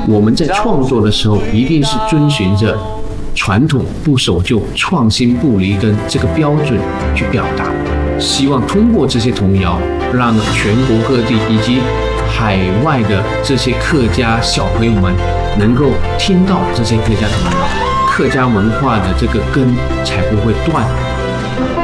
我们在创作的时候一定是遵循着传统不守旧、创新不离根这个标准去表达。希望通过这些童谣，让全国各地以及海外的这些客家小朋友们能够听到这些客家童谣，客家文化的这个根才不会断。